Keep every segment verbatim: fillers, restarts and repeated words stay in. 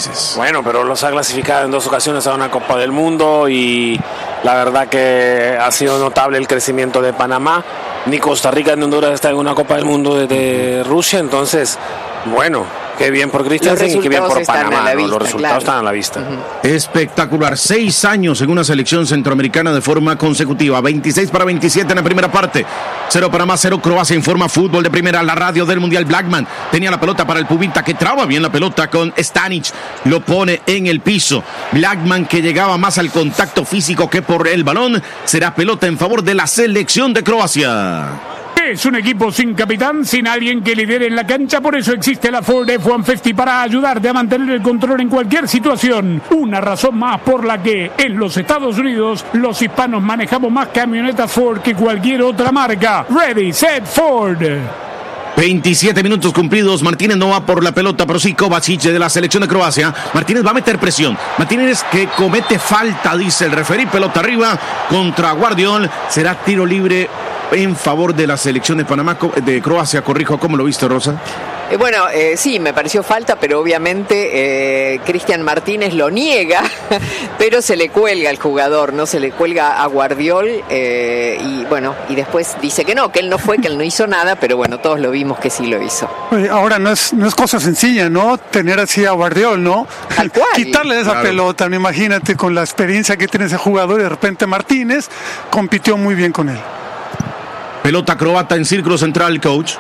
franceses. Bueno, pero los ha clasificado en dos ocasiones a una Copa del Mundo y la verdad que ha sido notable el crecimiento de Panamá. Ni Costa Rica ni Honduras están en una Copa del Mundo desde Rusia, entonces, bueno, qué bien por Christiansen y qué bien por Panamá, ¿no? Los resultados claro. están a la vista. Uh-huh. Espectacular, seis años en una selección centroamericana de forma consecutiva, veintiséis para veintisiete en la primera parte, cero Panamá, cero Croacia. Informa Fútbol de Primera, la radio del Mundial. Blackman tenía la pelota para el Pubita, que traba bien la pelota con Stanic, lo pone en el piso. Blackman, que llegaba más al contacto físico que por el balón, será pelota en favor de la selección de Croacia. Es un equipo sin capitán, sin alguien que lidere en la cancha, por eso existe la Ford F uno cincuenta para ayudarte a mantener el control en cualquier situación. Una razón más por la que en los Estados Unidos los hispanos manejamos más camionetas Ford que cualquier otra marca. Ready, set, Ford. veintisiete minutos cumplidos. Martínez no va por la pelota, pero sí Kovacic de la selección de Croacia. Martínez va a meter presión. Martínez que comete falta, dice el referí. Pelota arriba contra Guardiol. Será tiro libre en favor de la selección de Panamá, de Croacia. Corrijo, ¿cómo lo viste, Rosa? Eh, bueno, eh, sí, me pareció falta, pero obviamente eh, Cristian Martínez lo niega, pero se le cuelga al jugador, ¿no? Se le cuelga a Guardiol eh, y bueno, y después dice que no, que él no fue, que él no hizo nada, pero bueno, todos lo vimos que sí lo hizo. Ahora no es, no es cosa sencilla, ¿no? Tener así a Guardiol, ¿no? Tal cual. Quitarle esa claro. pelota, ¿no? Imagínate con la experiencia que tiene ese jugador y de repente Martínez compitió muy bien con él. Pelota croata en círculo central, coach.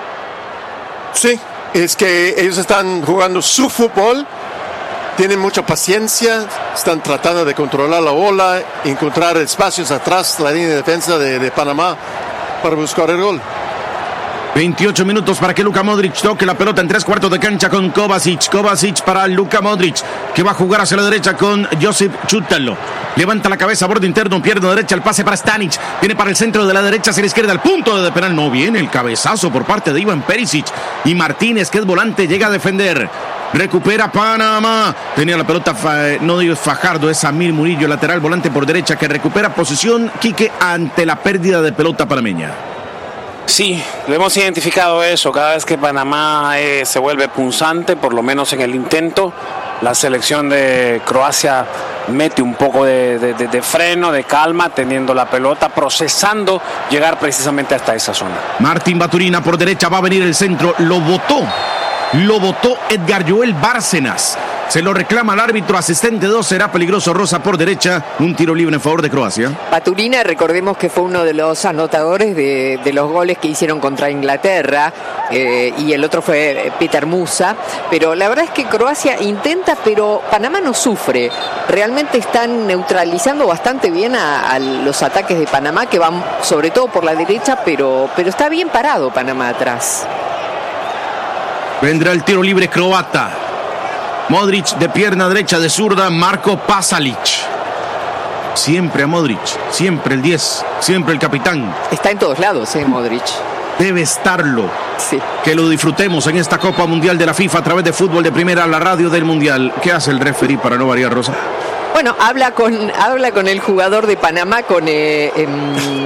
Sí, es que ellos están jugando su fútbol, tienen mucha paciencia, están tratando de controlar la bola, encontrar espacios atrás de la línea de defensa de, de Panamá para buscar el gol. veintiocho minutos para que Luka Modric toque la pelota en tres cuartos de cancha con Kovacic. Kovacic para Luka Modric, que va a jugar hacia la derecha con Josip Chútalo. Levanta la cabeza, borde interno, pierna derecha, el pase para Stanic. Viene para el centro de la derecha hacia la izquierda, al punto de penal. No viene el cabezazo por parte de Ivan Perisic. Y Martínez, que es volante, llega a defender. Recupera Panamá. Tenía la pelota, no digo Fajardo, es Amir Murillo, lateral volante por derecha, que recupera posición, Quique, ante la pérdida de pelota panameña. Sí, lo hemos identificado eso. Cada vez que Panamá eh, se vuelve punzante, por lo menos en el intento, la selección de Croacia mete un poco de, de, de, de freno, de calma, teniendo la pelota, procesando llegar precisamente hasta esa zona. Martín Baturina por derecha, va a venir el centro, lo botó. Lo votó Edgar Joel Bárcenas. Se lo reclama el árbitro asistente dos. Será peligroso. Rosa por derecha. Un tiro libre en favor de Croacia. Baturina, recordemos que fue uno de los anotadores de, de los goles que hicieron contra Inglaterra. Eh, y el otro fue Petar Musa. Pero la verdad es que Croacia intenta, pero Panamá no sufre. Realmente están neutralizando bastante bien a, a los ataques de Panamá, que van sobre todo por la derecha, pero, pero está bien parado Panamá atrás. Vendrá el tiro libre croata. Modric de pierna derecha, de zurda, Marko Pasalic. Siempre a Modric, siempre el diez, siempre el capitán. Está en todos lados, eh, Modric. Debe estarlo. Sí. Que lo disfrutemos en esta Copa Mundial de la FIFA a través de Fútbol de Primera, la radio del Mundial. ¿Qué hace el referí para no variar, Rosa? Bueno, habla con, habla con el jugador de Panamá, con, eh, eh,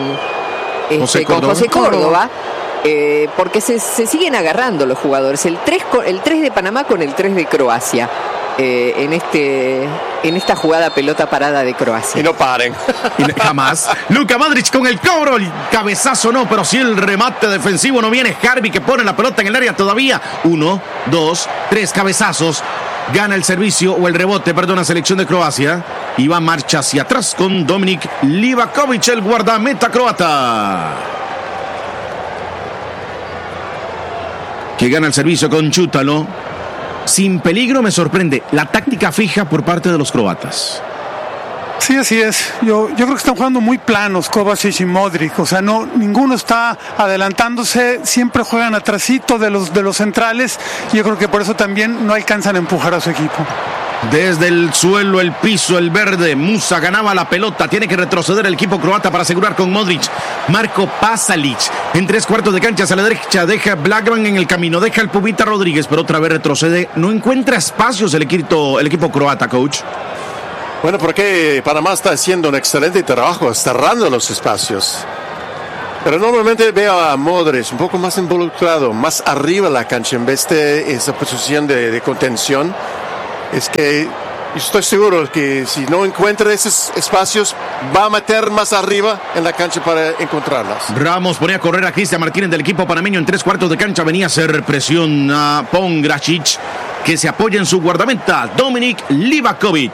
este, José con José Córdoba. Eh, porque se, se siguen agarrando los jugadores, el tres, el tres de Panamá con el tres de Croacia, eh, en este en esta jugada pelota parada de Croacia. Y no paren. Y jamás. Luka Modric con el cobro, el cabezazo no, pero sí el remate defensivo. No viene Harvey, que pone la pelota en el área todavía. Uno, dos, tres cabezazos. Gana el servicio o el rebote, perdón, la selección de Croacia. Y va marcha hacia atrás con Dominik Livakovic, el guardameta croata, que gana el servicio con Chútalo. Sin peligro. Me sorprende la táctica fija por parte de los croatas. Sí, así es. Yo, yo creo que están jugando muy planos Kovacic y Modric. O sea, no, ninguno está adelantándose. Siempre juegan atrasito de los, de los centrales. Y yo creo que por eso también no alcanzan a empujar a su equipo. Desde el suelo, el piso, el verde. Musa ganaba la pelota. Tiene que retroceder el equipo croata para asegurar con Modric. Marko Pasalic en tres cuartos de cancha a la derecha. Deja Blackman en el camino. Deja el Pubita Rodríguez, pero otra vez retrocede. No encuentra espacios el equipo, el equipo croata, coach. Bueno, porque Panamá está haciendo un excelente trabajo cerrando los espacios. Pero normalmente veo a Modric un poco más involucrado, más arriba de la cancha en vez de esa posición de, de contención. es que estoy seguro que si no encuentra esos espacios, va a meter más arriba en la cancha para encontrarlas. Ramos ponía a correr a Cristian Martínez del equipo panameño en tres cuartos de cancha. Venía a hacer presión a Pongracic, que se apoya en su guardameta, Dominik Livakovic.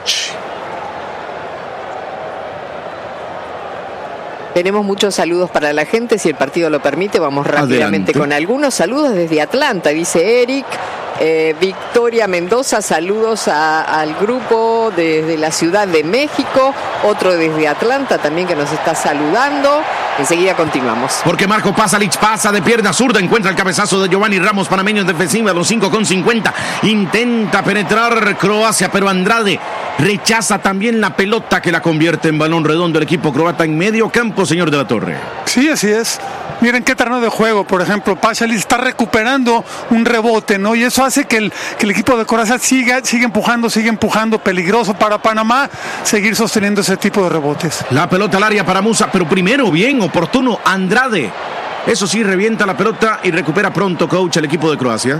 Tenemos muchos saludos para la gente, si el partido lo permite, vamos rápidamente Adelante. con algunos saludos desde Atlanta, dice Eric. Eh, Victoria Mendoza, saludos a, al grupo desde la Ciudad de México, otro desde Atlanta también que nos está saludando. Enseguida continuamos. Porque Marco Pasalic pasa de pierna zurda, encuentra el cabezazo de Giovanni Ramos, panameño en defensiva, a los cinco con cincuenta. Intenta penetrar Croacia, pero Andrade rechaza también la pelota que la convierte en balón redondo el equipo croata en medio campo, señor de la Torre. Sí, así es. Miren qué terreno de juego, por ejemplo, Pasalic está recuperando un rebote, ¿no? Y eso hace que el, que el equipo de Croacia siga, siga empujando, siga empujando, peligroso para Panamá seguir sosteniendo ese tipo de rebotes. La pelota al área para Musa, pero primero, bien, oportuno, Andrade. Eso sí, revienta la pelota y recupera pronto, coach, el equipo de Croacia.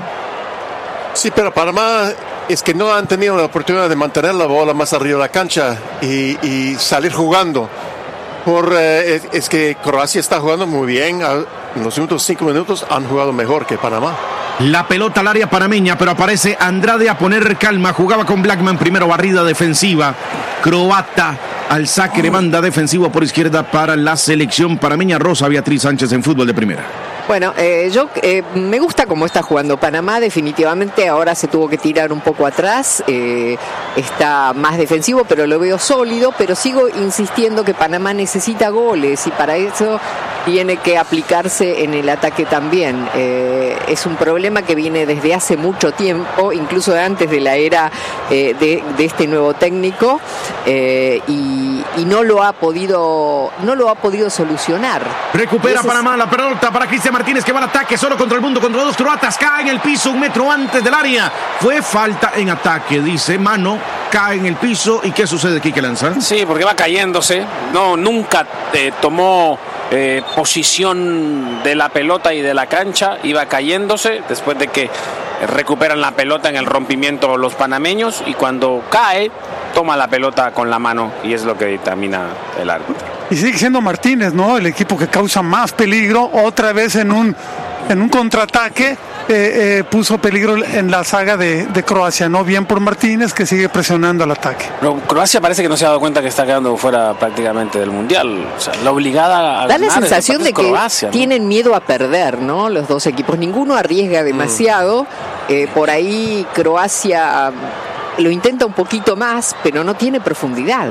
Sí, pero Panamá es que no han tenido la oportunidad de mantener la bola más arriba de la cancha y, y salir jugando. Por, eh, es, es que Croacia está jugando muy bien. En los últimos cinco minutos han jugado mejor que Panamá. La pelota al área panameña, pero aparece Andrade a poner calma. Jugaba con Blackman, primero barrida defensiva. Croata al saque de banda defensivo por izquierda para la selección panameña. Rosa Beatriz Sánchez en fútbol de primera. Bueno, eh, yo eh, me gusta cómo está jugando Panamá, definitivamente ahora se tuvo que tirar un poco atrás, eh, está más defensivo, pero lo veo sólido, pero sigo insistiendo que Panamá necesita goles y para eso tiene que aplicarse en el ataque también. Eh, es un problema que viene desde hace mucho tiempo, incluso antes de la era eh, de, de este nuevo técnico, eh, y, y no lo ha podido, no lo ha podido solucionar. Recupera Ese Panamá es... la pelota para Cristian Martínez, que va al ataque solo contra el mundo, contra dos croatas, cae en el piso un metro antes del área. Fue falta en ataque, dice mano, cae en el piso. ¿Y qué sucede, Quique Lanza? Sí, porque va cayéndose. No, nunca eh, tomó eh, posición de la pelota y de la cancha. Iba cayéndose después de que recuperan la pelota en el rompimiento los panameños. Y cuando cae, toma la pelota con la mano y es lo que dictamina el árbitro. Y sigue siendo Martínez, ¿no? El equipo que causa más peligro, otra vez en un, en un contraataque, eh, eh, puso peligro en la saga de, de Croacia, ¿no? Bien por Martínez, que sigue presionando al ataque. Pero Croacia parece que no se ha dado cuenta que está quedando fuera prácticamente del Mundial. O sea, la obligada a Da la ganar sensación es de que Croacia, ¿no? tienen miedo a perder, ¿no? Los dos equipos. Ninguno arriesga demasiado. Mm. Eh, por ahí Croacia lo intenta un poquito más, pero no tiene profundidad.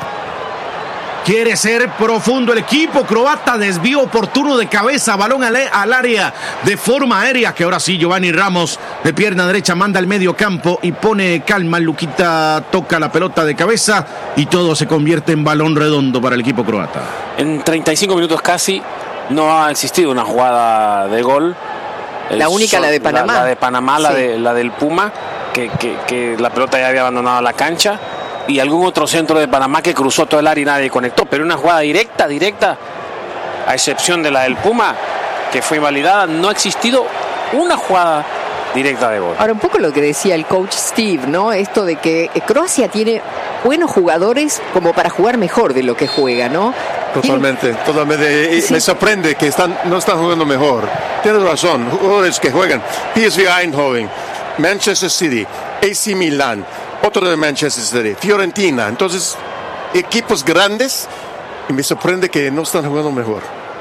Quiere ser profundo el equipo croata, desvío oportuno de cabeza, balón al, al área de forma aérea, que ahora sí Giovanni Ramos de pierna derecha manda al medio campo y pone calma. Luquita toca la pelota de cabeza y todo se convierte en balón redondo para el equipo croata. En treinta y cinco minutos casi no ha existido una jugada de gol. La el única, sol, la de Panamá. La, la de Panamá, sí. la, de, la del Puma, que, que, que la pelota ya había abandonado la cancha. Y algún otro centro de Panamá que cruzó todo el área y nadie conectó, pero una jugada directa, directa, a excepción de la del Puma, que fue invalidada, no ha existido una jugada directa de gol. Ahora, un poco lo que decía el coach Steve, ¿no? Esto de que Croacia tiene buenos jugadores como para jugar mejor de lo que juega, ¿no? Totalmente, ¿Tiene? totalmente. Sí. Me sorprende que están, no están jugando mejor. Tienes razón, jugadores que juegan P S V Eindhoven, Manchester City, A C Milan, otro de Manchester City, Fiorentina. Entonces, equipos grandes, y me sorprende que no están jugando mejor.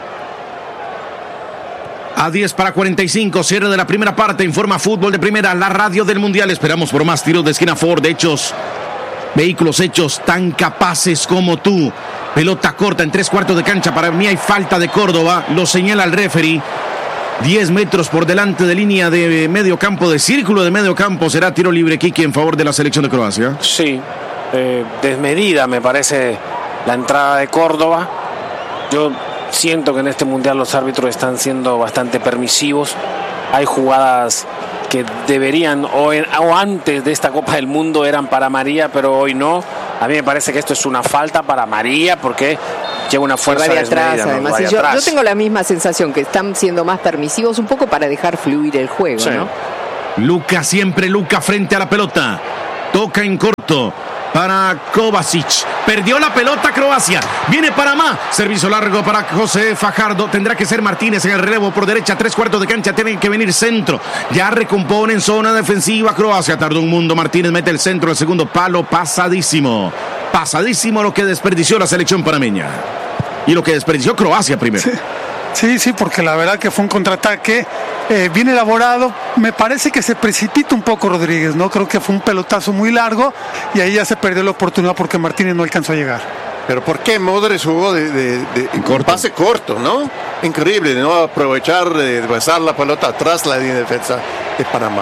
A diez para cuarenta y cinco, cierre de la primera parte, informa Fútbol de Primera, la radio del Mundial. Esperamos por más tiros de esquina Ford, hechos, vehículos hechos tan capaces como tú. Pelota corta en tres cuartos de cancha, para mí hay falta de Córdoba, lo señala el referee. diez metros por delante de línea de medio campo, de círculo de medio campo. Será tiro libre, Kiki, en favor de la selección de Croacia. Sí, eh, desmedida me parece la entrada de Córdoba. Yo siento que en este mundial los árbitros están siendo bastante permisivos. Hay jugadas que deberían, o, en, o antes de esta Copa del Mundo eran para María, pero hoy no. A mí me parece que esto es una falta para María, porque lleva una fuerza de atrás, desmedida, además. ¿no? yo, atrás. yo tengo la misma sensación, que están siendo más permisivos un poco para dejar fluir el juego, sí. ¿no? Luca, siempre Luca frente a la pelota. Toca en corto para Kovacic. Perdió la pelota Croacia. Viene Panamá. Servicio largo para José Fajardo. Tendrá que ser Martínez en el relevo por derecha. Tres cuartos de cancha. Tiene que venir centro. Ya recompone en zona defensiva Croacia. Tardó un mundo. Martínez mete el centro. El segundo palo pasadísimo. Pasadísimo lo que desperdició la selección panameña. Y lo que desperdició Croacia primero. Sí. Sí, sí, porque la verdad que fue un contraataque eh, bien elaborado. Me parece que se precipita un poco Rodríguez, ¿no? Creo que fue un pelotazo muy largo y ahí ya se perdió la oportunidad porque Martínez no alcanzó a llegar. Pero ¿por qué Modric jugó de, de, de corto. pase corto, no? Increíble, ¿no? Aprovechar de besar la pelota atrás la línea de defensa de Panamá.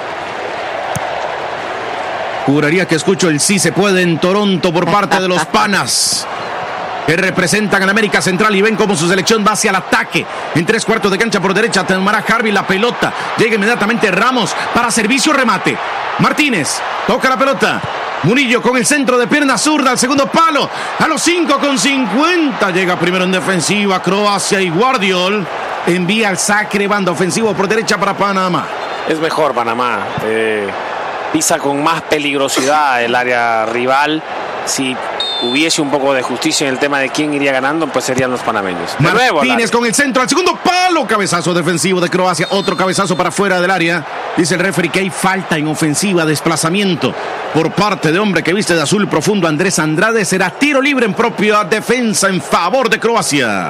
Juraría que escucho el sí se puede en Toronto por parte de los panas, que representan a la América Central y ven cómo su selección va hacia el ataque. En tres cuartos de cancha por derecha tomará Harvey la pelota. Llega inmediatamente Ramos para servicio remate. Martínez toca la pelota. Murillo con el centro de pierna zurda al segundo palo. A los cinco con cincuenta. Llega primero en defensiva Croacia y Guardiol envía el sacre banda ofensivo por derecha para Panamá. Es mejor Panamá. Eh, pisa con más peligrosidad el área rival. Si hubiese un poco de justicia en el tema de quién iría ganando, pues serían los panameños. De Martínez con el centro al segundo palo. Cabezazo defensivo de Croacia. Otro cabezazo para fuera del área. Dice el referee que hay falta en ofensiva. Desplazamiento por parte de hombre que viste de azul profundo, Andrés Andrade. Será tiro libre en propia defensa en favor de Croacia.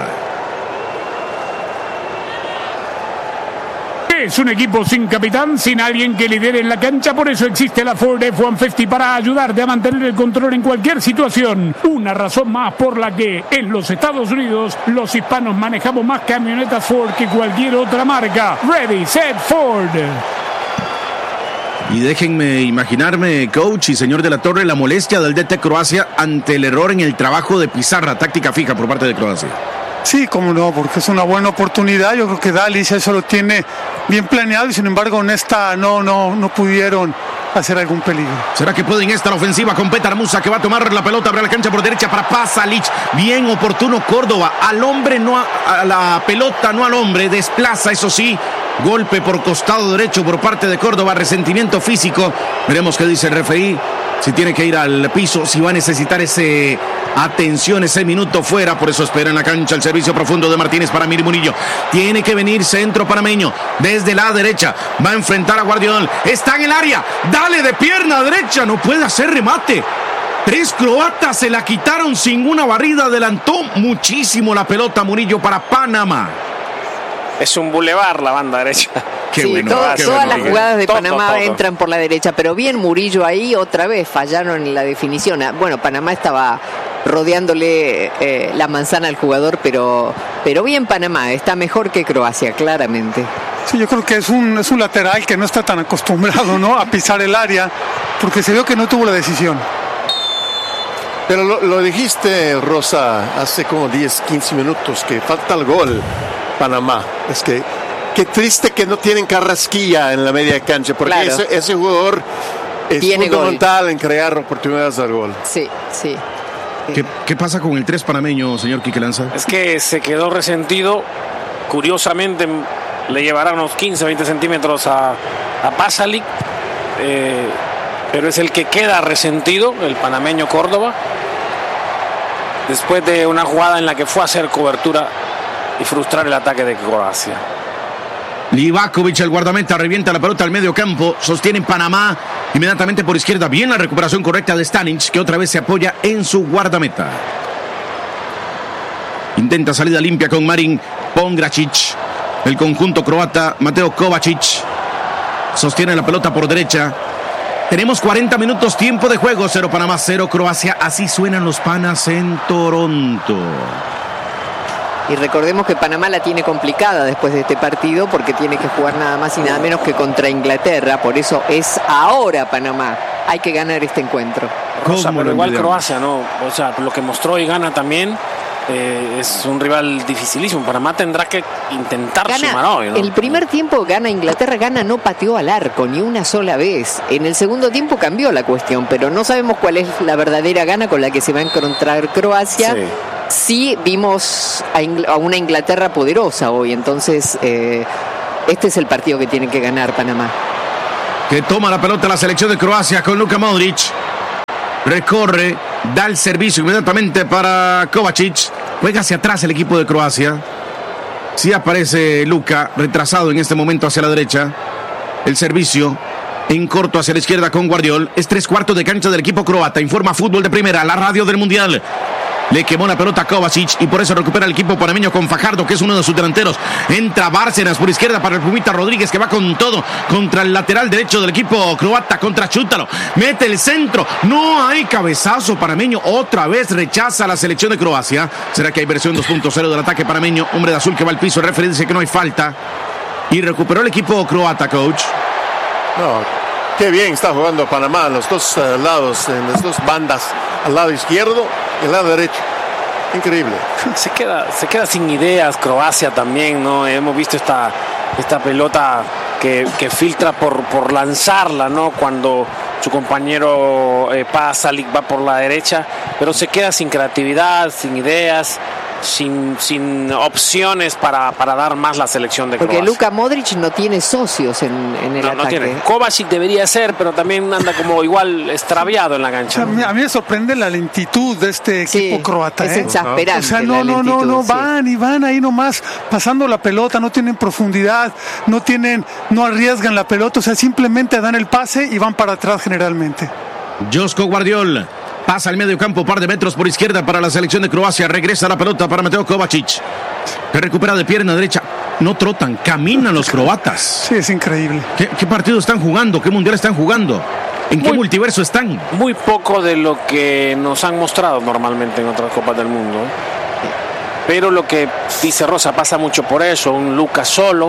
Es un equipo sin capitán, sin alguien que lidere en la cancha, por eso existe la Ford F ciento cincuenta para ayudarte a mantener el control en cualquier situación. Una razón más por la que en los Estados Unidos los hispanos manejamos más camionetas Ford que cualquier otra marca. Ready, set, Ford. Y déjenme imaginarme, coach y señor de la Torre, la molestia del D T Croacia ante el error en el trabajo de pizarra, táctica fija por parte de Croacia. Sí, cómo no, porque es una buena oportunidad. Yo creo que Dalis eso lo tiene bien planeado y sin embargo en esta no, no, no pudieron hacer algún peligro. ¿Será que pueden esta la ofensiva con Petar Musa, que va a tomar la pelota, abre la cancha por derecha para Pasalic? Bien oportuno Córdoba, al hombre, no a, a la pelota, no al hombre, desplaza, eso sí. Golpe por costado derecho por parte de Córdoba, resentimiento físico. Veremos qué dice el referee, si tiene que ir al piso, si va a necesitar ese atención, ese minuto fuera. Por eso espera en la cancha el servicio profundo de Martínez para Mir Murillo. Tiene que venir centro panameño desde la derecha, va a enfrentar a Guardiol, está en el área, dale de pierna derecha, no puede hacer remate. Tres croatas se la quitaron sin una barrida, adelantó muchísimo la pelota Murillo para Panamá. Es un bulevar la banda derecha. Qué sí, bueno, todo, qué todas bueno. Las jugadas de todo, Panamá todo, todo. entran por la derecha, pero bien Murillo ahí, otra vez fallaron en la definición. Bueno, Panamá estaba rodeándole eh, la manzana al jugador, pero, pero bien Panamá, está mejor que Croacia, claramente. Sí, yo creo que es un, es un lateral que no está tan acostumbrado, ¿no?, a pisar el área, porque se vio que no tuvo la decisión. Pero lo, lo dijiste, Rosa, hace como diez, quince minutos, que falta el gol Panamá. Es que qué triste que no tienen Carrasquilla en la media cancha, porque claro, ese, ese jugador es Tiene fundamental gol. en crear oportunidades al gol. Sí, sí. ¿Qué, ¿Qué pasa con el tres panameño, señor Quique Lanza? Es que se quedó resentido. Curiosamente, le llevará unos quince, veinte centímetros a, a Pasalic, eh, pero es el que queda resentido, el panameño Córdoba, después de una jugada en la que fue a hacer cobertura y frustrar el ataque de Croacia. Livakovic, el guardameta, revienta la pelota al medio campo, sostiene Panamá inmediatamente por izquierda. Bien la recuperación correcta de Stanic, que otra vez se apoya en su guardameta. Intenta salida limpia con Marin Pongracic. El conjunto croata, Mateo Kovacic, sostiene la pelota por derecha. Tenemos cuarenta minutos, tiempo de juego. Cero Panamá, cero Croacia. Así suenan los panas en Toronto. Y recordemos que Panamá la tiene complicada después de este partido porque tiene que jugar nada más y nada menos que contra Inglaterra. Por eso es ahora Panamá. Hay que ganar este encuentro. Rosa, pero igual Croacia, ¿no? O sea, lo que mostró y gana también. Eh, es un rival dificilísimo. Panamá tendrá que intentar gana, sumar hoy, ¿no? El primer tiempo gana Inglaterra, gana, no pateó al arco ni una sola vez. En el segundo tiempo cambió la cuestión, pero no sabemos cuál es la verdadera gana con la que se va a encontrar Croacia. Sí. Sí vimos a, Ingl- a una Inglaterra poderosa hoy, entonces eh, este es el partido que tiene que ganar Panamá. que toma la pelota la selección de Croacia con Luka Modric. Recorre, da el servicio inmediatamente para Kovacic. Juega hacia atrás el equipo de Croacia. Sí aparece Luka, retrasado en este momento hacia la derecha. El servicio en corto hacia la izquierda con Guardiol. Es tres cuartos de cancha del equipo croata. Informa Fútbol de Primera, la radio del Mundial. Le quemó la pelota a Kovacic y por eso recupera el equipo panameño con Fajardo, que es uno de sus delanteros. Entra Bárcenas por izquierda para el Pumita Rodríguez, que va con todo contra el lateral derecho del equipo croata, contra Chútalo. Mete el centro. No hay cabezazo panameño. Otra vez rechaza la selección de Croacia. ¿Será que hay versión dos punto cero del ataque panameño? Hombre de azul que va al piso. El referee dice que no hay falta. Y recuperó el equipo croata, coach. No, qué bien está jugando Panamá, los dos uh, lados, en las dos bandas, al lado izquierdo y al lado derecho. Increíble. Se queda, se queda sin ideas Croacia también, ¿no? Hemos visto esta, esta pelota que, que filtra por, por lanzarla, ¿no? Cuando su compañero eh, Pasalic va por la derecha, pero se queda sin creatividad, sin ideas. Sin, sin opciones para, para dar más la selección de Croacia. Porque Luka Modric no tiene socios en, en el no, ataque. No tiene. Kovacic debería ser, pero también anda como igual extraviado en la cancha. O sea, ¿no? A mí me sorprende la lentitud de este equipo sí, croata. Es ¿eh? exasperante. O sea, no, no, no, no, sí. van y van ahí nomás pasando la pelota, no tienen profundidad, no tienen, no arriesgan la pelota, o sea, simplemente dan el pase y van para atrás generalmente. Josko Guardiol. Pasa al medio campo, par de metros por izquierda para la selección de Croacia. Regresa la pelota para Mateo Kovacic, que recupera de pierna derecha. No trotan, caminan los croatas. Sí, es increíble. ¿Qué, qué partido están jugando? ¿Qué mundial están jugando? ¿En qué muy, multiverso están? Muy poco de lo que nos han mostrado normalmente en otras copas del mundo. Pero lo que dice Rosa pasa mucho por eso. Un Luka solo,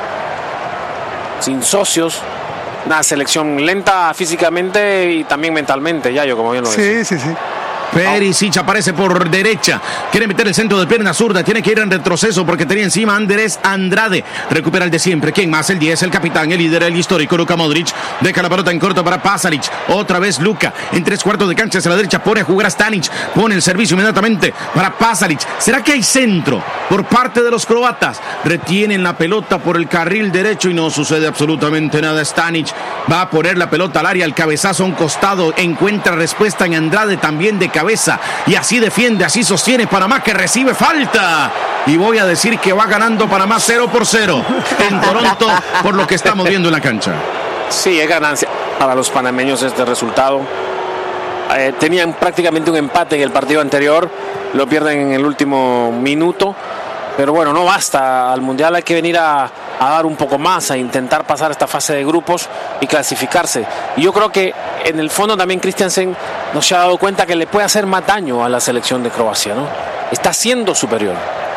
sin socios. Una selección lenta físicamente y también mentalmente, ya yo como bien lo decía. Sí, sí, sí. Perisic aparece por derecha, quiere meter el centro de pierna zurda, tiene que ir en retroceso porque tenía encima Andrés Andrade. Recupera el de siempre, ¿quién más? El diez, el capitán, el líder, el histórico Luka Modric. Deja la pelota en corto para Pasalic, otra vez Luka, en tres cuartos de cancha hacia la derecha, pone a jugar a Stanic, pone el servicio inmediatamente para Pasalic. ¿Será que hay centro por parte de los croatas? Retienen la pelota por el carril derecho y no sucede absolutamente nada. Stanic va a poner la pelota al área, el cabezazo a un costado, encuentra respuesta en Andrade también de cabeza. Cabeza, y así defiende, así sostiene Panamá, que recibe falta, y voy a decir que va ganando Panamá cero por cero en Toronto por lo que estamos viendo en la cancha. Sí, es ganancia para los panameños este resultado. Eh, tenían prácticamente un empate en el partido anterior, lo pierden en el último minuto, pero bueno, no basta. Al Mundial hay que venir a, a dar un poco más, a intentar pasar esta fase de grupos y clasificarse. Y yo creo que en el fondo también Christiansen no se ha dado cuenta que le puede hacer más daño a la selección de Croacia, ¿no? Está siendo superior.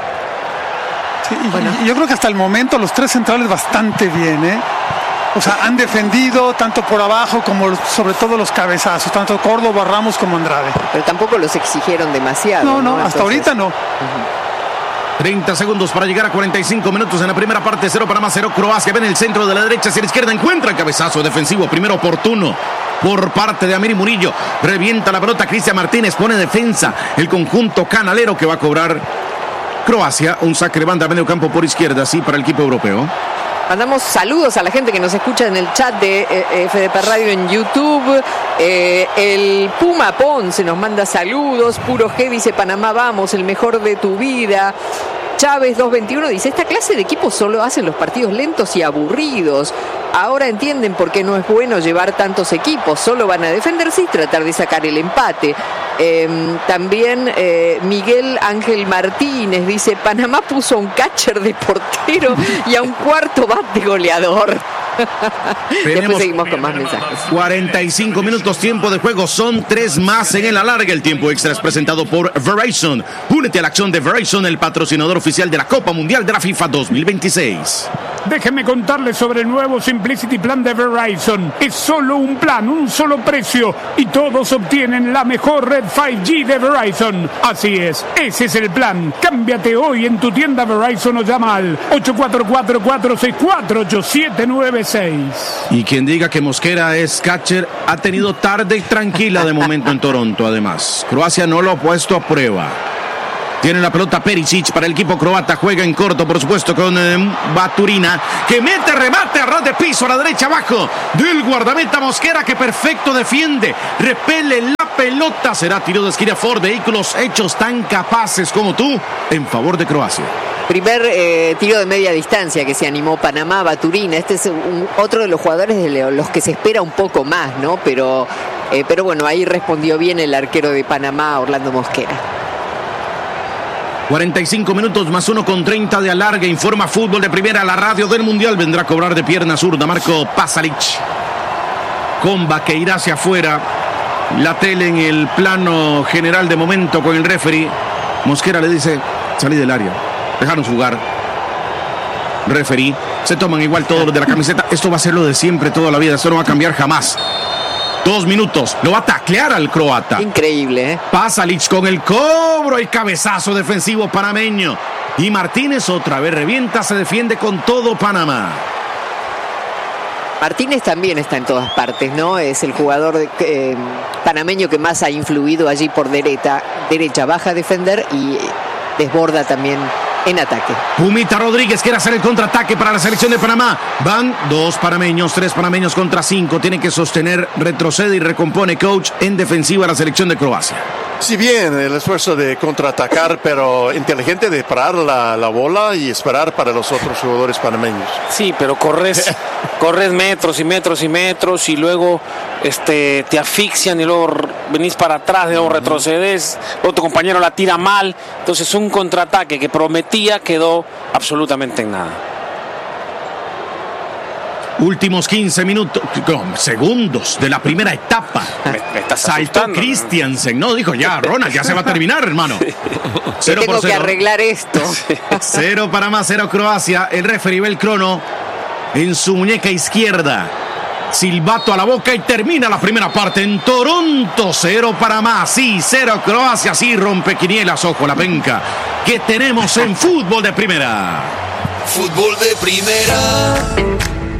Sí, y, bueno. y yo creo que hasta el momento los tres centrales bastante bien, ¿eh? O sea, han defendido tanto por abajo como sobre todo los cabezazos, tanto Córdoba, Ramos como Andrade. Pero tampoco los exigieron demasiado. No, no, ¿no? hasta Entonces... ahorita no. Uh-huh. treinta segundos para llegar a cuarenta y cinco minutos en la primera parte. Cero Panamá, cero Croacia. Ven el centro de la derecha hacia la izquierda. Encuentra el cabezazo defensivo. Primero oportuno por parte de Amiri Murillo. Revienta la pelota Cristian Martínez. Pone defensa el conjunto canalero que va a cobrar Croacia. Un saque de banda a medio campo por izquierda. Sí, para el equipo europeo. Mandamos saludos a la gente que nos escucha en el chat de eh, F D P Radio en YouTube. Eh, el Puma Ponce nos manda saludos. Puro G dice: Panamá vamos, el mejor de tu vida. Chávez doscientos veintiuno dice: esta clase de equipos solo hacen los partidos lentos y aburridos. Ahora entienden por qué no es bueno llevar tantos equipos. Solo van a defenderse y tratar de sacar el empate. Eh, también eh, Miguel Ángel Martínez dice: Panamá puso a un catcher de portero y a un cuarto bate goleador. Después seguimos con más mensajes. cuarenta y cinco minutos tiempo de juego, son tres más en el alargue. El tiempo extra es presentado por Verizon. Únete a la acción de Verizon, el patrocinador oficial de la Copa Mundial de la FIFA dos mil veintiséis. Déjenme contarles sobre el nuevo Simplicity Plan de Verizon. Es solo un plan, un solo precio, y todos obtienen la mejor red cinco G de Verizon. Así es, ese es el plan. Cámbiate hoy en tu tienda Verizon o llama al ocho cuatro cuatro, cuatro seis cuatro, ocho siete nueve seis. Y quien diga que Mosquera es catcher ha tenido tarde tranquila de momento en Toronto. Además, Croacia no lo ha puesto a prueba. Tiene la pelota Perisic para el equipo croata. Juega en corto, por supuesto, con eh, Baturina, que mete remate a ras de piso a la derecha abajo del guardameta Mosquera, que perfecto defiende. Repele la pelota. Será tiro de esquina Ford. Vehículos hechos tan capaces como tú en favor de Croacia. Primer eh, tiro de media distancia que se animó Panamá, Baturina. Este es un, otro de los jugadores de los que se espera un poco más, ¿no? Pero, eh, pero bueno, ahí respondió bien el arquero de Panamá, Orlando Mosquera. cuarenta y cinco minutos más uno con treinta de alargue. Informa Fútbol de Primera, la radio del Mundial. Vendrá a cobrar de pierna zurda Marco Pasalic. Comba que irá hacia afuera. La tele en el plano general de momento con el referee. Mosquera le dice, salí del área, dejarnos jugar. Referee, se toman igual todos los de la camiseta. Esto va a ser lo de siempre toda la vida. Esto no va a cambiar jamás. Dos minutos, lo va a taclear al croata. Increíble, ¿eh? Pasalic con el cobro y cabezazo defensivo panameño. Y Martínez otra vez revienta, se defiende con todo Panamá. Martínez también está en todas partes, ¿no? Es el jugador de, eh, panameño que más ha influido allí por derecha. Derecha baja a defender y desborda también en ataque. Pumita Rodríguez quiere hacer el contraataque para la selección de Panamá. Van dos panameños, tres panameños contra cinco. Tienen que sostener, retrocede y recompone coach en defensiva la selección de Croacia. Si bien el esfuerzo de contraatacar, pero inteligente de parar la, la bola y esperar para los otros jugadores panameños. Sí, pero corres, corres metros y metros y metros y luego este, te asfixian y luego venís para atrás, luego retrocedes, otro compañero la tira mal. Entonces un contraataque que prometía quedó absolutamente en nada. Últimos quince minutos, no, segundos de la primera etapa. Me, me estás Saltó asustando, Christiansen, ¿no? Dijo, ya, Ronald, ya se va a terminar, hermano. Cero tengo por cero. que arreglar esto. Cero Panamá, cero Croacia. El referee ve el crono en su muñeca izquierda. Silbato a la boca y termina la primera parte en Toronto. Cero Panamá, sí, cero Croacia, sí, rompe quinielas, ojo la penca que tenemos en Fútbol de Primera. Fútbol de Primera.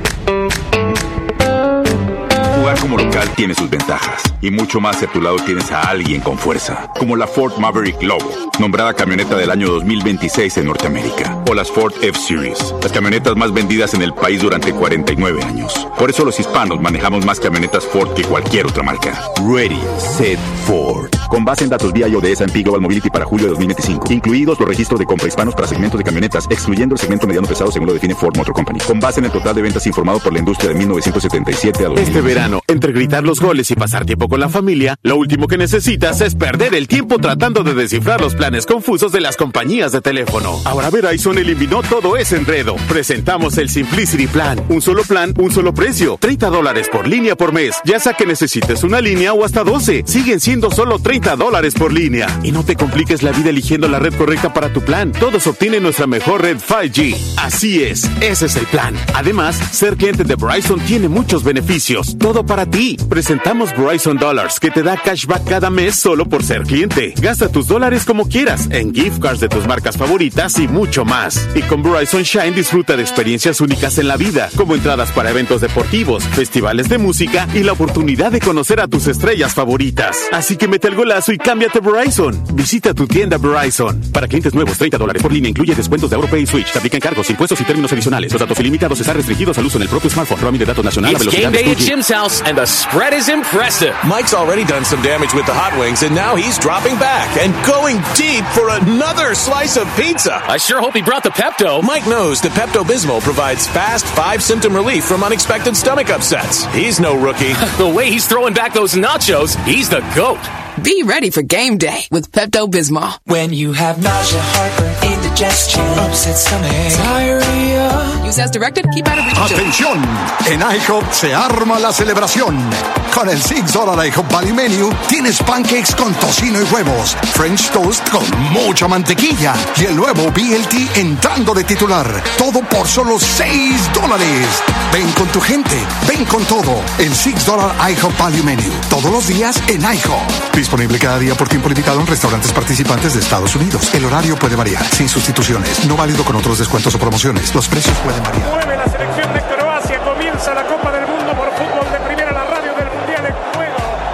Jugar como local tiene sus ventajas y mucho más si a tu lado tienes a alguien con fuerza, como la Ford Maverick Lobo, nombrada camioneta del año dos mil veintiséis en Norteamérica, o las Ford F-Series, las camionetas más vendidas en el país durante cuarenta y nueve años. Por eso los hispanos manejamos más camionetas Ford que cualquier otra marca. Ready, Set, Ford. Con base en datos vía I O de S and P Global Mobility para julio de dos mil veinticinco, incluidos los registros de compra hispanos para segmentos de camionetas, excluyendo el segmento mediano pesado según lo define Ford Motor Company. Con base en el total de ventas informado por la industria de mil novecientos setenta y siete a dos mil. Este verano, entre gritar los goles y pasar tiempo con la familia, lo último que necesitas es perder el tiempo tratando de descifrar los planes confusos de las compañías de teléfono. Ahora Verizon eliminó todo ese enredo. Presentamos el Simplicity Plan. Un solo plan, un solo precio. treinta dólares por línea por mes. Ya sea que necesites una línea o hasta doce. Siguen siendo solo treinta dólares por línea. Y no te compliques la vida eligiendo la red correcta para tu plan. Todos obtienen nuestra mejor red cinco G. Así es, ese es el plan. Además, ser cliente de Verizon tiene muchos beneficios. Todo para ti. Presentamos Verizon Dollars, que te da cashback cada mes solo por ser cliente. Gasta tus dólares como quieras, en gift cards de tus marcas favoritas y mucho más. Y con Verizon Shine disfruta de experiencias únicas en la vida, como entradas para eventos deportivos, festivales de música y la oportunidad de conocer a tus estrellas favoritas. Así que mete el golazo y cámbiate a Verizon. Visita tu tienda Verizon. Para clientes nuevos, treinta dólares por línea incluye descuentos de AuroPay y Switch. Te aplican cargos, impuestos y términos adicionales. Los datos ilimitados están restringidos al uso en el propio smartphone. Roaming de datos nacional a It's velocidad game day de at Jim's house, and the spread is impressive. Mike's already done some damage with the hot wings, and now he's dropping back and going deep for another slice of pizza. I sure hope he brought the Pepto. Mike knows that Pepto-Bismol provides fast five-symptom relief from unexpected stomach upsets. He's no rookie. The way he's throwing back those nachos, he's the GOAT. Be ready for game day with Pepto-Bismol. When you have nausea, heartburn, indigestion, upset stomach, diarrhea. Use as directed. Keep out of reach. Atención, en IHOP se arma la celebración. Con el six dollar IHOP Value Menu tienes pancakes con tocino y huevos, French toast con mucha mantequilla y el nuevo B L T entrando de titular. Todo por solo seis dólares. Ven con tu gente, ven con todo. El six dollar IHOP Value Menu. Todos los días en IHOP. Disponible cada día por tiempo limitado en restaurantes participantes de Estados Unidos. El horario puede variar, sin sustituciones. No válido con otros descuentos o promociones. Los precios pueden variar. Mueve la selección de Croacia. Comienza la Copa del Mundo por Fútbol de Primera, la radio del Mundial en juego.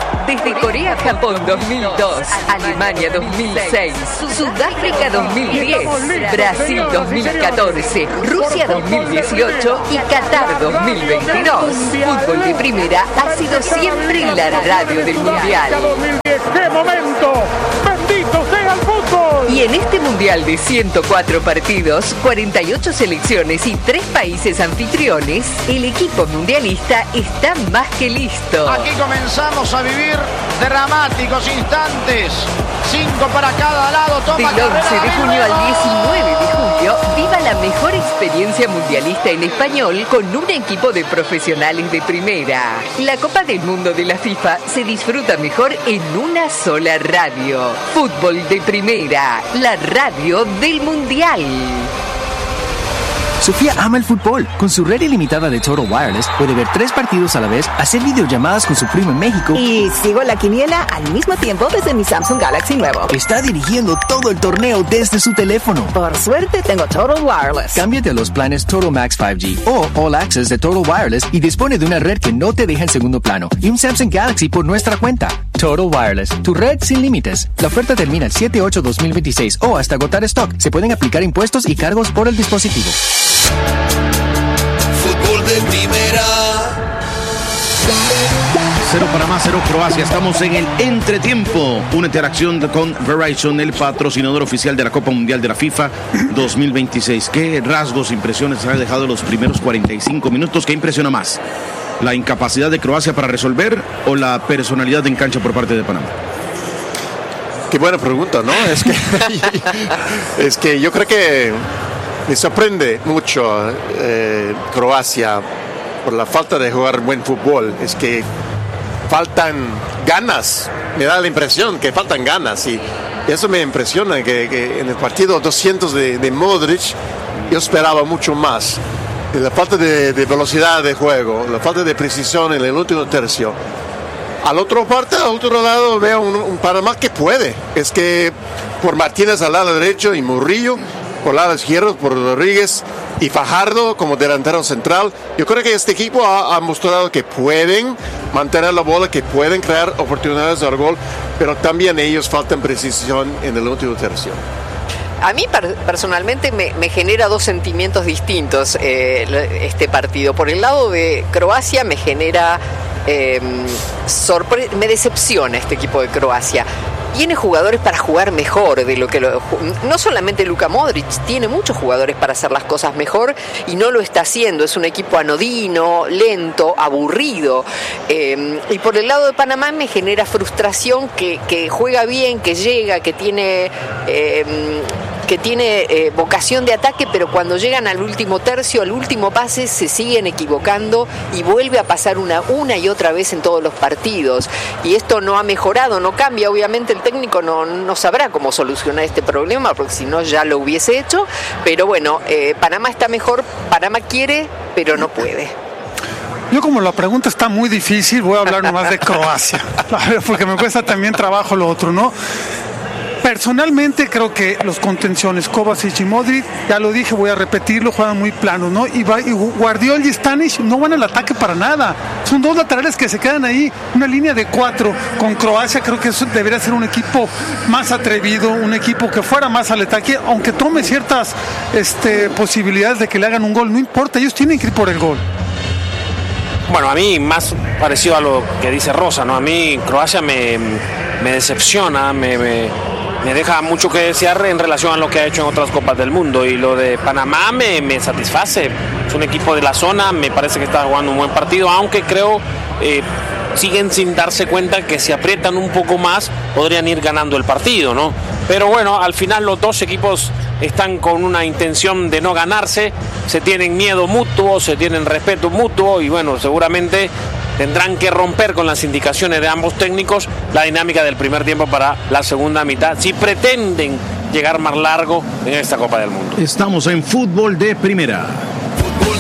Desde Corea, Japón dos mil dos, Alemania dos mil seis, Sudáfrica dos mil diez, Brasil dos mil catorce, Rusia dos mil dieciocho y Qatar dos mil veintidós. Fútbol de Primera ha sido siempre la radio del Mundial. ¡Qué momento! ¡Bendito sea el fútbol! Y en este Mundial de ciento cuatro partidos, cuarenta y ocho selecciones y tres países anfitriones, el equipo mundialista está más que listo. Aquí comenzamos a vivir dramáticos instantes. Cinco para cada lado. Toma Del once de junio al diecinueve de julio, viva la mejor experiencia mundialista en español con un equipo de profesionales de primera. La Copa del Mundo de la FIFA se disfruta mejor en una sola radio. Fútbol de Primera, la radio del Mundial. Sofía ama el fútbol. Con su red ilimitada de Total Wireless puede ver tres partidos a la vez, hacer videollamadas con su primo en México y sigo la quiniela al mismo tiempo desde mi Samsung Galaxy nuevo. Está dirigiendo todo el torneo desde su teléfono. Por suerte tengo Total Wireless. Cámbiate a los planes Total Max cinco G o All Access de Total Wireless y dispone de una red que no te deja en segundo plano y un Samsung Galaxy por nuestra cuenta. Total Wireless, tu red sin límites. La oferta termina el siete ocho dos mil veintiséis o hasta agotar stock. Se pueden aplicar impuestos y cargos por el dispositivo. Fútbol de Primera. Cero Panamá, cero Croacia. Estamos en el entretiempo. Una interacción con Verizon, el patrocinador oficial de la Copa Mundial de la FIFA dos mil veintiséis. ¿Qué rasgos, impresiones ha dejado los primeros cuarenta y cinco minutos? ¿Qué impresiona más? ¿La incapacidad de Croacia para resolver o la personalidad en cancha por parte de Panamá? Qué buena pregunta, ¿no? Es que, es que yo creo que me sorprende mucho eh, Croacia por la falta de jugar buen fútbol. Es que faltan ganas, me da la impresión que faltan ganas y eso me impresiona que, que en el partido doscientos de, de Modric yo esperaba mucho más. La falta de, de velocidad de juego, la falta de precisión en el último tercio. Al otro parte, al otro lado veo un, un Panamá que puede. Es que por Martínez al lado derecho y Murillo por el lado izquierdo, por Rodríguez y Fajardo como delantero central. Yo creo que este equipo ha, ha mostrado que pueden mantener la bola, que pueden crear oportunidades al gol, pero también ellos faltan precisión en el último tercio. A mí personalmente me, me genera dos sentimientos distintos eh, este partido. Por el lado de Croacia me genera eh, sorpre- me decepciona este equipo de Croacia. Tiene jugadores para jugar mejor de lo que lo, no solamente Luka Modric, tiene muchos jugadores para hacer las cosas mejor y no lo está haciendo. Es un equipo anodino, lento, aburrido. Eh, y por el lado de Panamá me genera frustración que, que juega bien, que llega, que tiene eh, que tiene eh, vocación de ataque, pero cuando llegan al último tercio, al último pase, se siguen equivocando y vuelve a pasar una, una y otra vez en todos los partidos. Y esto no ha mejorado, no cambia. Obviamente el técnico no, no sabrá cómo solucionar este problema, porque si no ya lo hubiese hecho. Pero bueno, eh, Panamá está mejor, Panamá quiere, pero no puede. Yo como la pregunta está muy difícil, voy a hablar nomás de Croacia, porque me cuesta también trabajo lo otro, ¿no? Personalmente creo que los contenciones Kovacic y Modric, ya lo dije, voy a repetirlo, juegan muy planos, ¿no? Y, va, y Guardiola y Stanic no van al ataque para nada. Son dos laterales que se quedan ahí, una línea de cuatro. Con Croacia creo que eso debería ser un equipo más atrevido, un equipo que fuera más al ataque, aunque tome ciertas este, posibilidades de que le hagan un gol, no importa, ellos tienen que ir por el gol. Bueno, a mí más parecido a lo que dice Rosa, ¿no? A mí Croacia me, me decepciona, me... me... me deja mucho que desear en relación a lo que ha hecho en otras Copas del Mundo, y lo de Panamá me, me satisface. Es un equipo de la zona, me parece que está jugando un buen partido, aunque creo eh, siguen sin darse cuenta que si aprietan un poco más podrían ir ganando el partido, ¿no? Pero bueno, al final los dos equipos están con una intención de no ganarse, se tienen miedo mutuo, se tienen respeto mutuo, y bueno, seguramente tendrán que romper con las indicaciones de ambos técnicos la dinámica del primer tiempo para la segunda mitad, si pretenden llegar más largo en esta Copa del Mundo. Estamos en Fútbol de Primera.